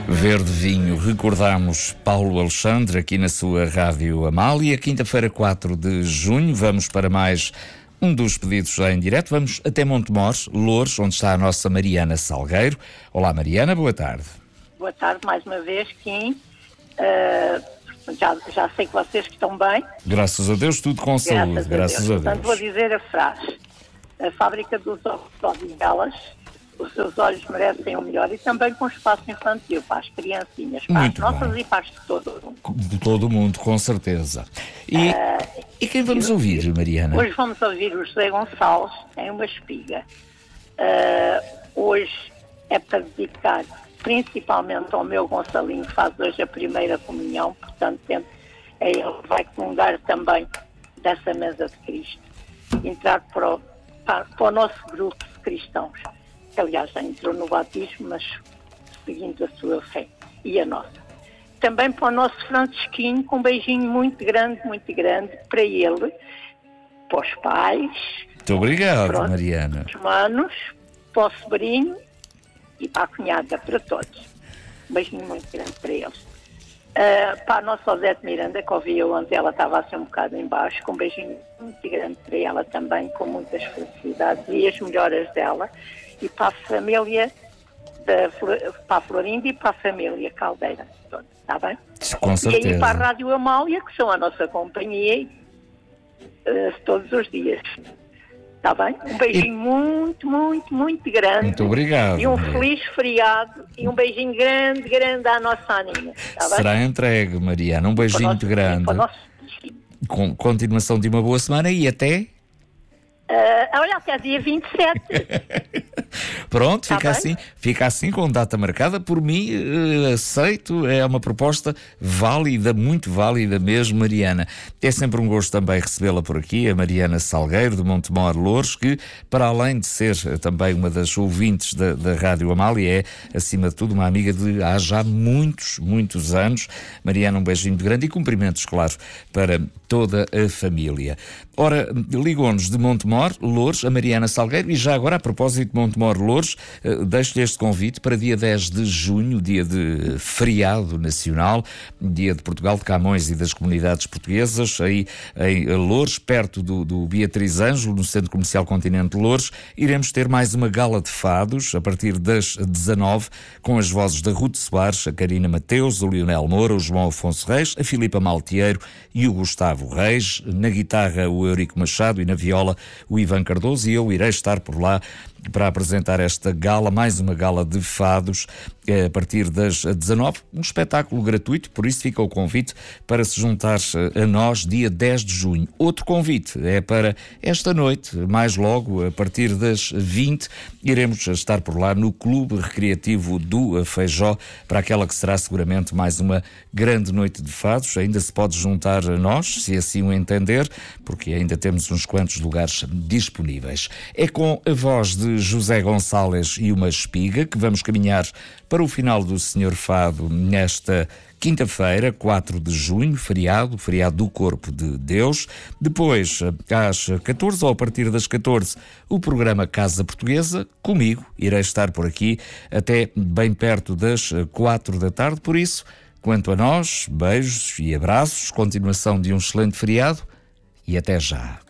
Verde Vinho, recordamos Paulo Alexandre aqui na sua Rádio Amália. Quinta-feira, 4 de junho, vamos para mais um dos pedidos em direto. Vamos até Montemor, Loures, onde está a nossa Mariana Salgueiro. Olá Mariana, boa tarde. Boa tarde mais uma vez, Kim. Já sei que vocês estão bem. Graças a Deus, tudo com saúde, graças a Deus. Portanto, vou dizer a frase. A fábrica dos Odivelas, os seus olhos merecem o melhor, e também com espaço infantil para as criancinhas, para muito as nossas bem. E para as de todo o mundo. De todo o mundo, com certeza. E quem vamos ouvir, Mariana? Hoje vamos ouvir o José Gonçalves em uma espiga. Hoje é para dedicar principalmente ao meu Gonçalinho, que faz hoje a primeira comunhão, portanto ele vai comungar também dessa mesa de Cristo, entrar para o nosso grupo de cristãos, que aliás já entrou no batismo, mas seguindo a sua fé e a nossa. Também para o nosso Francisquinho, com um beijinho muito grande para ele, para os pais. Muito obrigado, Mariana. Para os manos, para o sobrinho e para a cunhada, para todos. Um beijinho muito grande para eles. Para a nossa Odete Miranda, que ouvi eu ontem, ela estava assim um bocado em baixo, com um beijinho muito grande para ela também, com muitas felicidades e as melhoras dela. E para a família, para a Florinda e para a família Caldeira, toda, está bem? Com certeza. E aí para a Rádio Amália, que são a nossa companhia todos os dias. Está bem? Um beijinho muito grande. Muito obrigado. E um feliz feriado e um beijinho grande à nossa Aninha. Tá bem? Será entregue, Mariana. Um beijinho muito grande. Com continuação de uma boa semana e até... olha, até dia 27. Pronto, Tá fica assim com data marcada. Por mim, aceito, é uma proposta válida, muito válida mesmo, Mariana. É sempre um gosto também recebê-la por aqui, a Mariana Salgueiro, de Montemor, Loures, que, para além de ser também uma das ouvintes da Rádio Amália, é, acima de tudo, uma amiga de há já muitos anos. Mariana, um beijinho muito grande e cumprimentos, claro, para toda a família. Ora, ligou-nos de Montemor, Loures, a Mariana Salgueiro, e já agora, a propósito de Montemor, Loures, deixo-lhe este convite para dia 10 de junho, dia de feriado nacional, dia de Portugal, de Camões e das comunidades portuguesas, aí em Loures, perto do Beatriz Ângelo, no Centro Comercial Continente de Loures. Iremos ter mais uma gala de fados, a partir das 19, com as vozes da Ruth Soares, a Karina Mateus, o Lionel Moura, o João Afonso Reis, a Filipa Malteiro e o Gustavo Reis, na guitarra o Eurico Machado e na viola o Ivan Cardoso, e eu irei estar por lá para apresentar esta gala, mais uma gala de fados, a partir das 19, um espetáculo gratuito, por isso fica o convite para se juntar a nós dia 10 de junho. Outro convite é para esta noite, mais logo, a partir das 20, iremos estar por lá no Clube Recreativo do Feijó, para aquela que será seguramente mais uma grande noite de fados. Ainda se pode juntar a nós, se assim o entender, porque ainda temos uns quantos lugares disponíveis. É com a voz de José Gonçalves e uma espiga que vamos caminhar para o final do Senhor Fado nesta quinta-feira, 4 de junho, feriado do Corpo de Deus. Depois, às 14 ou a partir das 14, o programa Casa Portuguesa. Comigo, irei estar por aqui até bem perto das 4 da tarde. Por isso, quanto a nós, beijos e abraços, continuação de um excelente feriado e até já.